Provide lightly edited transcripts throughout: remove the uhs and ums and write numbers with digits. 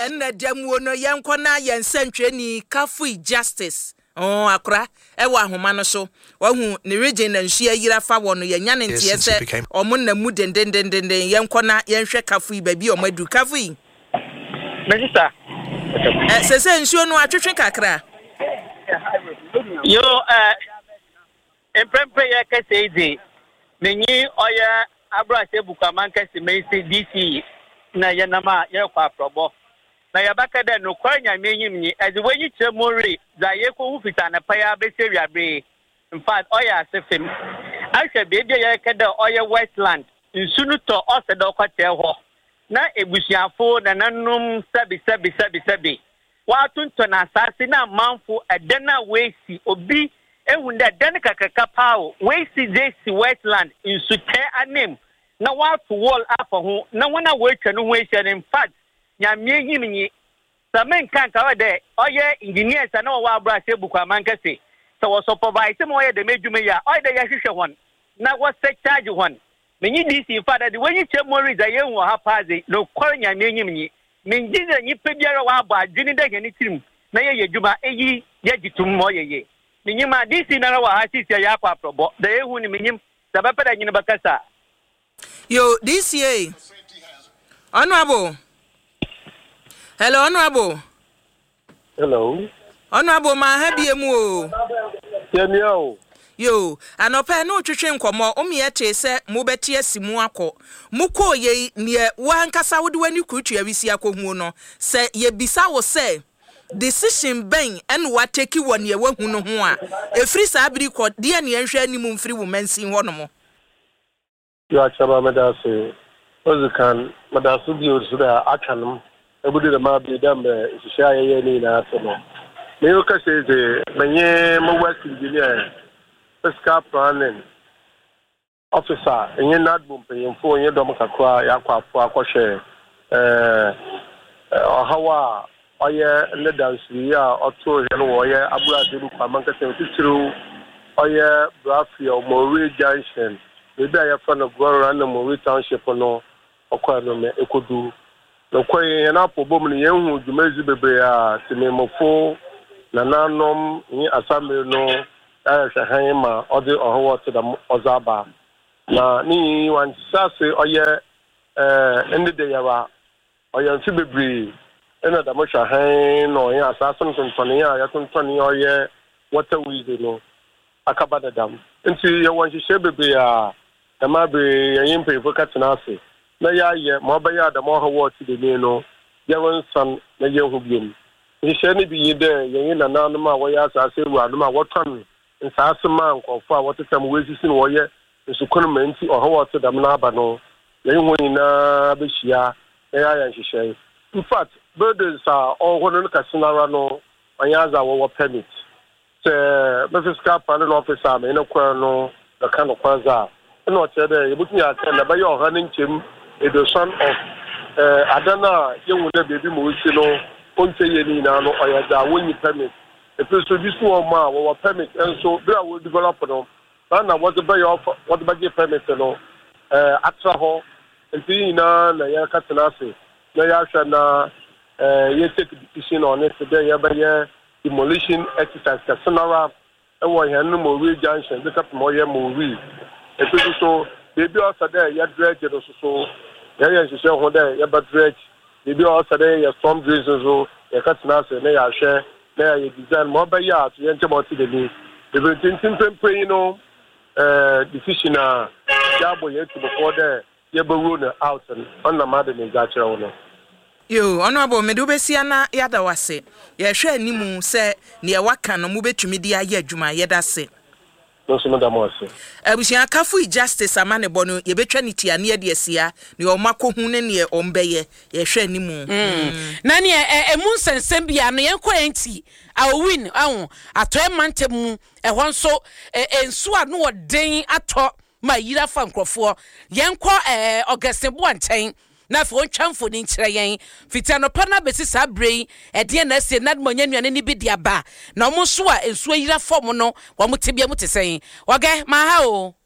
enna damuo no yenko na yensantweni Kafui Justice akra ewa ahoma no so wahu ne region na nhia yira fa wo no yenya ne ntie se omo na mu dendendenden yenko na yenhwe Kafui baby omadu Kafui Minister sese nsuo no atwetwe kakra yo emprempe ye kase izi menyi oya abrase bukaman kase mensi DC na yenama ye kwa probo na yabaka da no kwanya menyim ni as wenyi tremori za ye ko hu fita na paya be seriabe in fact oya sefem ahwe bebia ye kada oya westland nsunu to oseda kwate ho na ebusuafo na nanum sabi watunto na asase na manfo edena wesi obi ehunda den kakaka pawo wesi desi westland nsute anem na watu wall afọ ho na wona wetwa no ho ehia in fact nyamie yimnyi samen kan ka de oye engineers na wa abra se bukwaman kase so wo supervise mo ye de medwuma ya oye de ya hwehwe hon na wo se charge hon menyi DC father de wenyi chemori za ye hu ha paze no kwar nyamie yimnyi menjize nyi pebiara wa aba adwini de gani tirim na ye yedwuma eyi ye gitum mo ye menyima DC na wa ha sisi ya kwa probo de ye hu ni menyim sabapeda nyine bakasa yo DCA honorable. Hello, honorable. Hello. Honorable, ma habiemu o. Yemiao. Yo, anopa no twetwe nkomo omiete se mobeti asimu akọ. Muko ye ne wankasa wode wani kutu awisi akohu no. Se ye bisa wo se decision ben en wateki won ye wahu no ho a. Efri sa abiri ko de ne enhwe animu mfiri wo mansin ho no mo. Yo achaba medase. Ozukan madasu bi osuda akanum. Ebudu de ma bi dam shisha ye ni na asono me yo ka seze menye mo west engineer fiscal planning officer enye nadbum peyemfo enye dom kakwa yakwafo akohwe hawa oye le dansi ya oto he no oye abura de kwa mankase titiru oye brafia Mori Junction be da ya fa no goro na Mori township no okwa no me ekodu no kwen na pobom ne yenhu dwumezi bebre a tememofo na nanom ni asame no ahwehan ma ode ohowo to da ozaba na ni wan sase oye ende de yawa oye nti bebre ena da mo hwahan no ya asase ntontone ya tontone oye water weed no akabada dam nti ye wan hye bebre a da ma be yin pe fokatena ase na ya ma ba ya da mo ha wo ti de no ya won san na ye hu biem ni she ni bi de yen na na no ma wo ya sa se ru anu ma wo ton nsa asema nkofo a wo tetam we sisi no wo ye nsukun manti o ha wo ti dam na aba no yen hu ni na be hia ya nhihye in fact burdens are all one ka sinara no anya za wo permit se me fiscal planning officer me no kwa no the kind of kwanza no chere ye butu ya na ba yo ha ni nchem the son of Adana young baby Moisino, Ponte Yenina, no Oyada, when you permit. If you so this one, our permit, and so there will develop no. And what the bay off, what the budget permit, no, Atraho, and Tina, Nayakatanasi, Nayashana, you take a decision on it today, by demolition exercise, Casanara, and why Mori Junction, look up Moya Mori. If you so, baby also there, you dredge it also. Yeah, she said, "Hoda, you but dredge. Baby also there, you storm drains so. You cut now, say, "Nay, I share. Nay, you design more by yard. You enter more to the knee. The very thing, you know, decision. Job we had to before there. You be ruled out and on the mother in that owner." Yo, honorable Medubesi na yada wase. Ye hwe animu se ne waka no mu betumi dia ye adwuma ye da se. No so madam wase. Abusia Kafui Justice amane bono ye betwa ne tia ne de asia ne o makohu ne ne ombeye ye hwe animu. Na ne emu nsensem bia no yen kwa enti awin aho ato emantem ehon so ensu a no den ato ma yira fa nkrofo yen kwa Augustine Boanten na fo ntwamfo ni nkyere yen fitiano pa na besi sabrei de na se na manya nuane ni bi dia ba na omo so a ensuo yira fom no wo mo tebia mo tesen oge ma ha o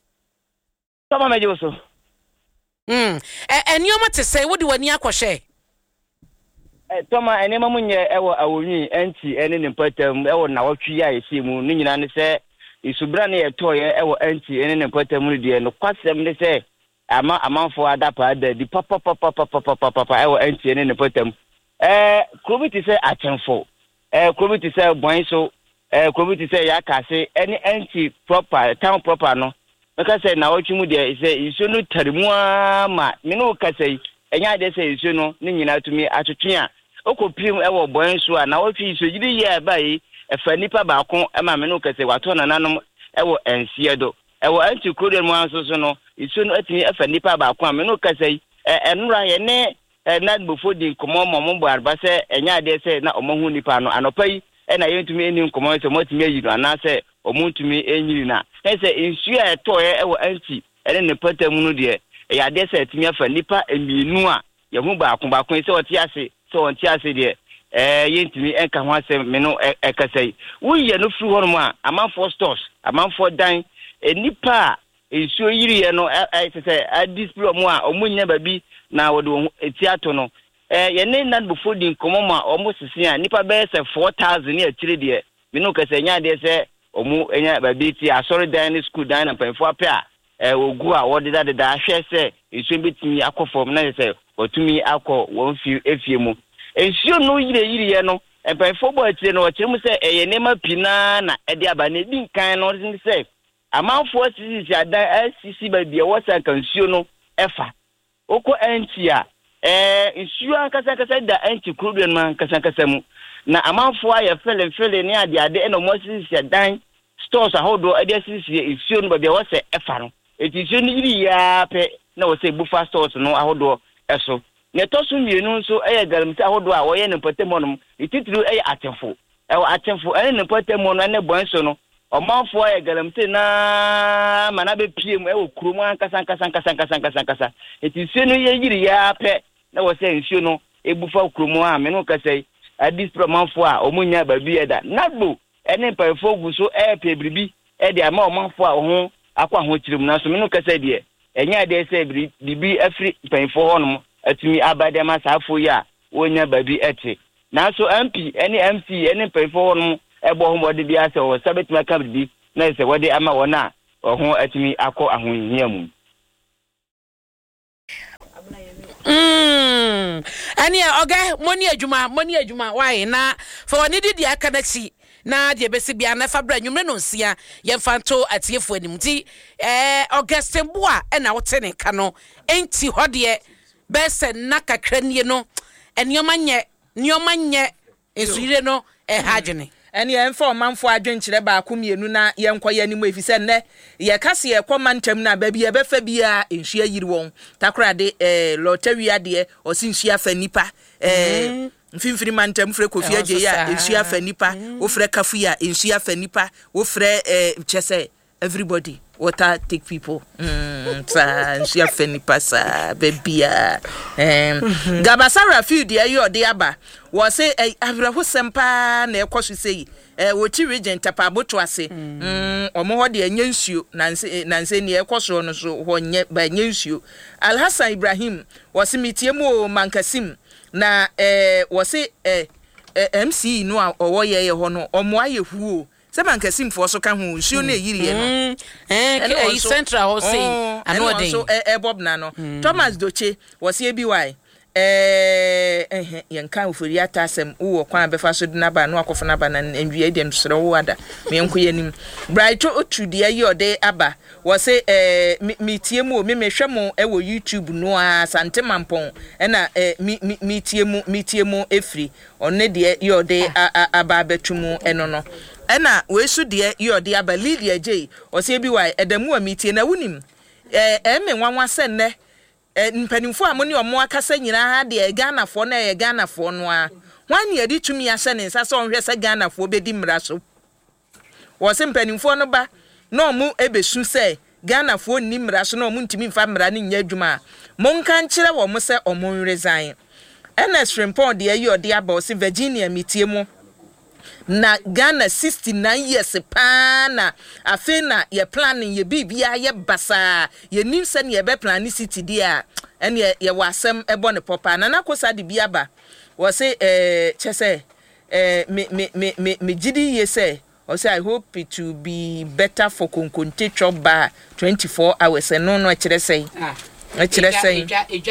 sama meje so enioma tesen wo de wani akohye Toma enema munye ewo awonyi enti ene ne patam ewo na wotwi ya esi mu ne nyina ne se isubra ne yetoye ewo enti ene ne patam ne de no kwasem ne se amanfo adapa ada di papa ewo enti ene ne patam krobiti se atemfo krobiti se bonso krobiti se yakase ene enti proper town proper no meka se na wotwi mu de se isu no tarimu ma me no kasei enya de se isu no ne nyina tumi atwetwe okoprim ewo bonso a na wotwi isu gidi ye bai efa nipa ba ko ma me no kase wato nananom ewo ensiedo ewo anti krode mu anso so no isu no atimi efa nipa ba ko me no kase enura ye ne na before di komo mo arba se enya de se na omohu nipa no anopai na yentumi eni komo se motimi ayi no na se omuntumi enyiri na se isu a etoye ewo anti ene ne patam no de ya de se atimi efa nipa emienu a ye hu ba ko se oti ase so on tiase de yentimi enka ho asem me no ekasai wuye no fru hono a amanfo stores amanfo dan enipa ensuo yiri ye no se a display mo a omunya babi na wodo etiato no ye ne nan before din komoma omo sisi a nipa be se 4000 ya tire de me no kasa nya de se omu enya babi ti asori dan school dan na panfo apia ogu a wode da ahwe se ensuo betimi akofom na se otumi akọ won fi efie mu ensuo no yire ye no empanfo bo atire no okire mu se eyenema pina na ede aba na di nkan no din se amanfo sisi adan sisi ba bia wosa kansuo no efa oko antia ensuo ankasa da anti krudwen man kasa mu na amanfo aye fele ne ade na mo sisi adan stores ahodo ade sisi ensuo no ba bia wosa efa no ensuo no yiri ya pe na wosa bufa stores no ahodo eso ne tosu mienu nso galamta ahodo a woye ne patemonom ititiri atemfo atemfo ne patemono ne bonso no omanfo galamta na mana be piem kurum ankasa etisi no yiri ya pe na wo se nsuo no ebufa kurum a me no kasai adis promanfo a omunya babi eda nagbo ne pafo gu so pe bribi de ama omanfo a ho akwa ho kirim na so me no kasai de enya de se bibi afri panfo honom atumi abade ma safo ya wonya babi ete na so MP ene MC ene panfo honom ebo ho bode bia se wo sabetuma kabdi na se wode ama wona ho atumi akọ ahohia mu ani oga moni adwuma why na for woni di akanachi na de besi bia na fabra nwumre no nsia ye fanto atiefo anim ti Augustin Boa na wote ne ka no enti hode bese na kakra nie no enioma nye esuyire no hagene ene enfa manfo adwenkyere ba akomienu na yenkoye anim efise ne ye kase ye komantam na ba bia befa bia enhua yiri won takrade lotawia de osinhua fa nipa mfimfiri mantam fre kofi aje ya enhua fa nipa wo fre kafu ya enhua fa nipa wo fre chese everybody water take people sa enhua fa nipa sa bebia gabasara field ye yo de aba wo se abraho sempa na ekoso sei wo ti regent tapaboto ase omo ho de anya nsuo nanse ne ekoso no so ho nye ba nya nsuo Alhassan Ibrahim wo se mitiemu o Mankasim na wo se MC no a owo ye ho no omo aye huo se Mankasim fo so ka ho nsuo na yiri ye no central ho sei anodin so Bob na no Thomas Doche wo se bi why yenka ofori atasem wo kwan befa so na ba no akofo na ba na enwie dem soro wo ada me enko yanim brighto otude ayi ode aba wo se mitiemu me hwemo wo YouTube no a sante mampon na mitiemu efri onne de yode aba betumu eno no na we su de yode aba Lydia J o se bi why edamu a mitie na wunim me nwanwa se ne mpanimfo amoni omo akasa nyina ha de Ghanafo na ye Ghanafo no a wan ye di tumi ase ne nsa so nhwe se Ghanafo bedi mmra so wo se mpanimfo no ba na omo ebesu se Ghanafo ni mmra so na omo ntimi mfa mmra ne nya adwuma monka nkire wo mo se omo resign NS Frimpong de ayi ode aba o se Virginia mitiemu na Ghana 69 years pa na afena ye planning ye bibia ye basa ye nimse ne ye be plan city dia ene ye wasem ebo ne popa na nakosa de bia ba was say chese me gidi ye say or say I hope it will be better for Konkonte chop bar 24 hours and no actually say actually say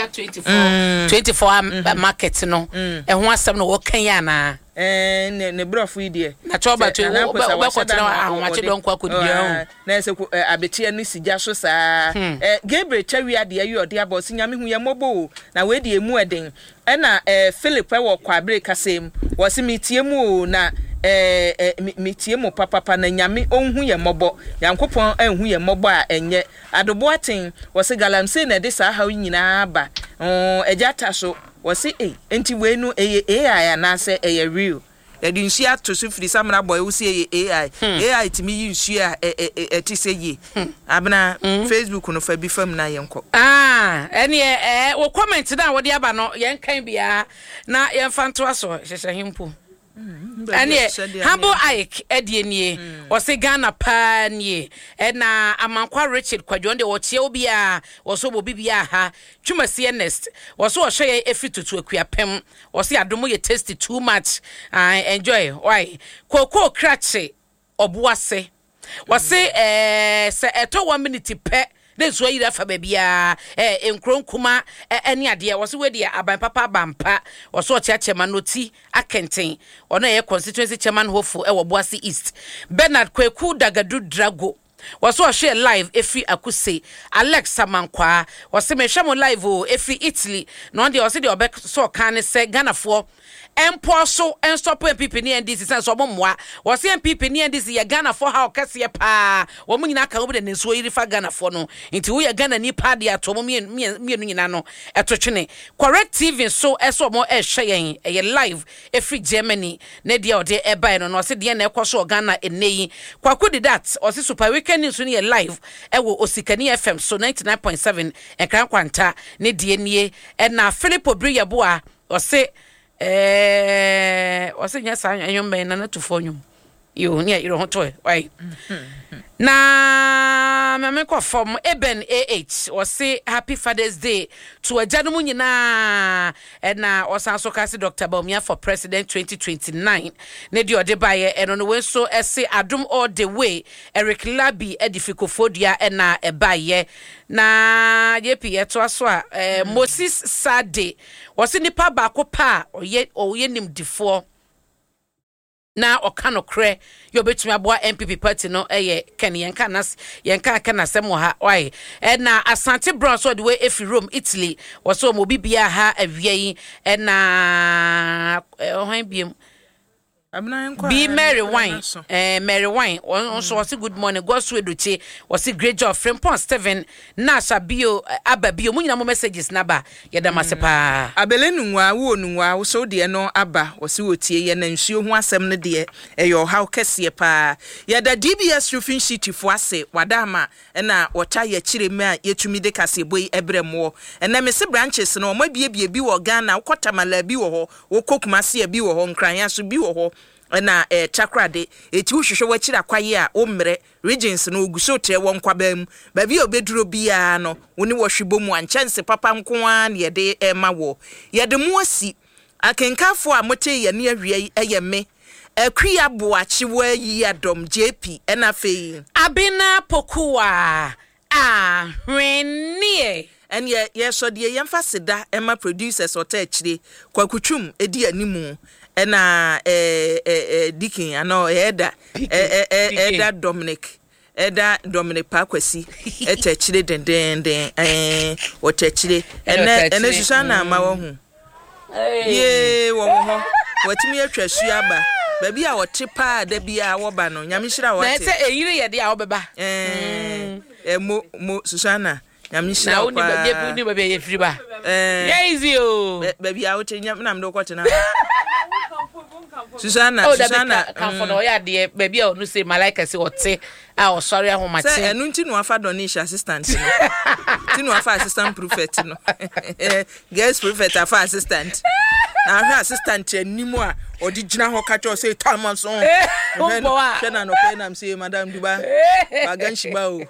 24 market no e ho asem no wo kan ya na ne brofu idie na choba to we kwotena ahwache don kwa kodia na se abetia no sigya so saa Gabriel chawi ade ayi ode abosi nyame hu ye mobo na we de emu eden na Philip we wo kwa break asem wo se metie mu na metie mu papa na nyame onhu ye mobo yankopon anhu ye mobo a enye adobo aten wo se galamse na de saa hawo nyina aba ejata so wasi enti wenu AI na se real e di nsia to so firi samra boy wo se AI timi yi nsia ti se yi abna Facebook no fa bi fam na yenko ene wo comment na wo de aba no yen kan bia na yen fanto aso hyehyɛ himpo ane Humble Ike edienie o se Ghana pa nie na amankwa Richard Kwadwonde wo tie obi a wo so bo bibia ha twumase next wo so wo hwe efi tutu akuapem wo se adomo ye tasty too much enjoy why koko krache oboase wo se se eto 1 minute pe den so yira fa babia enkronkuma ene ade wo so wedi aban papa bampa wo so chiachema noti akenten ono ye constituency chairman hofo e wo Boase East Bernard Kweku Dagadu Drago wo so share live efi akuse Alex Samankwa wo se mehwemo live o efi Italy no de wo se de obek so kan se Ghana fo empo so enstop MPP ni NDC sense ommoa wo se MPP ni NDC ye Ghana for how kase pa wo mu nyina ka wo de nso yiri fa Ghana for no nti wo ye Ghana ni pa de ato mo mienu nyina no etotwene correct TV so eso mo hwe yen ye live every Germany na de ode e bai no se de na ekoso Ghana eneyi kwakodi that o se super weekend nso ni ye live e wo Osikani FM so 99.7 ekran kwanta ne de nie e na Philip Obriyeboa o se wase nya sa anyom ben na to fonyum yo ne iro hoto why na me ko form Eben AH wase happy Father's Day to ajanumu nyina na osanso kasi Dr. Bawumia for president 2029 ne di ode baye eno no we so ese adom all the way Eric Labi edifikofodia na ebaye na yepi eto aso a Moses Sade wase nipa ba ko pa oye nim difo na okano kre yo betumi aboa MPP party no ken yenka nas yenka kanasem ha why na Asante Brown so the way efi Rome Italy waso mo bibia ha awie na ohan biem Be Mary Wine, Mary Wine. Also, was a good morning. Go sweet duty. Was a great job. Friend Steven Nasa Bio Ababio. Munamo messages naba. Yadamasepa. Abelenu wa so dear no Abba was uti and then show one sem dear. Your how kessie pa. Yada DBS roofing city for say Wadama and now what I ye chiri me ye to me de casi boy ebremo. And then Mr. Branches no my be or Ghana, Quatamala biwo, or cook masia biwo home crying so biwo. Na chakra de eti hwehwe wachira kwaye a omre regions no oguso tre won kwabam ba bi obeduro bia no woni wohwebo mu anchanse papa nko a ne de ema wo ye de mu asi akenkafo a mote ye ne awie eye me akria boachi wa yi adom JP na fei Abina Pokuwa hwenie and ye so de yemfa seda ema producers otachire kwakutwum edi animu na Dikin ano Eda Dominic Pakwasi etachire den otachire ene Susana ma wo hu ye wo ho watimi atwa suaba ba bia wote pa da bia wo ba no nyamishira wote na se eyire ye de a wo beba mo Susana nyamishira na oni ba ye firi ba easy o ba bia wote nyam do kwete na Susana kan for no ya de baby a no say malaika say wote a sorry ahoma te say enu nti no afa donation assistant no ti no afa assistant prophet no guest prophet afa assistant na afa assistant animu a odi gyina ho ka cho say tamanso hwena no pe nam say madam duba baganhyiba o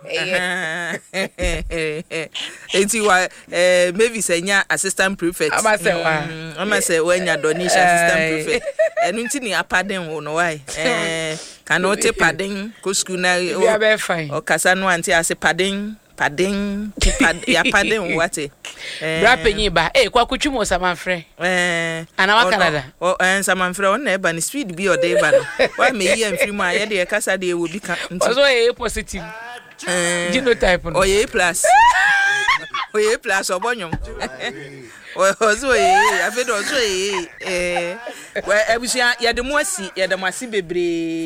enti wa maybe senya assistant prefect ama say wanya donation assistant prefect enu nti ni apaden wo no why kana ote paden ko school na o kasa no anti ase paden ya paden wate bra penyi ba kwa kutwumo samanfre ana wa Canada samanfre on na eba ni speed bi o de eba no wa me yi amfiri mu aye de kasa de wo bi ka nti so ye positive genotype no oye plus obonyom ozo afedo ozo ebusia yedemasi bebre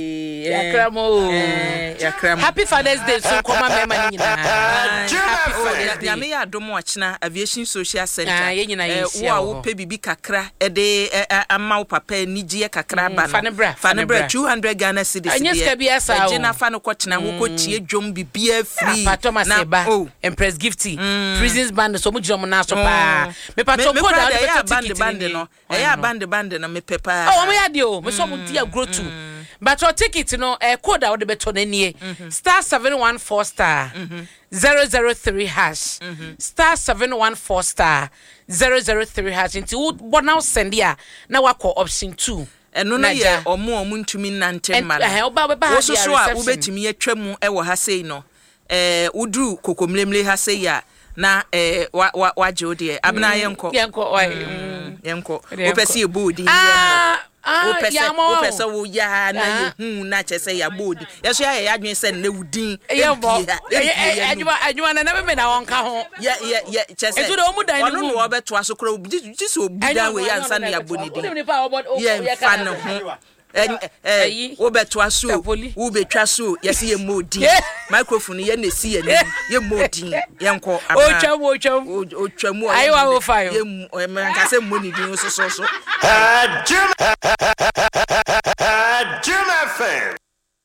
yakramo happy Father's Day so koma mema nyina happy Father's Day ya me ya domo achina aviation social center wo pe bibi kakra de amaw papa nigye kakra ba no fanebra 200 Ghana cedis de gina fa no kwachina wo kochie dwom bibia free na Empress Gifty prisons band so mu jom na so pa me pato ko da band no band no me pepa mo ya de o me so mo dia grow to but your ticket no code out the beto na nie star 714 star 003 hash star 714 star 003 hash nti wo now send ya na wako option 2 eno na ye omo ntumi nante ma wo so so a wo betimi atwam wo ha sei no udru kokomlemle ha sei ya na waje odi abna yenko opesi ebodi opesa wo ya na hu na chese ya bodi yeso ya yadwen se na wudin adwuma na me na wonka ho ya chese ezo de omudan onu no obeto asokro jisi obudan we ya nsa na ya boni din ya fa no ho wo beto aso wo betwa so yesi ye modi microphone ye na si ye modi yenko otwamu ayiwa wo fa yo ye nka se moni din so Jim FM